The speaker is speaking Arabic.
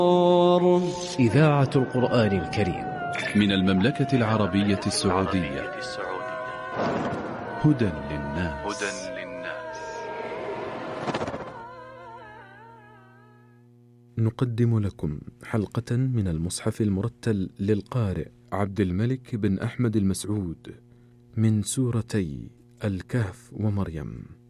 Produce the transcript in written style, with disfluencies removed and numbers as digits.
إذاعة القرآن الكريم من المملكة العربية السعودية. هدى للناس. نقدم لكم حلقة من المصحف المرتل للقارئ عبد الملك بن أحمد المسعود من سورتي الكهف ومريم.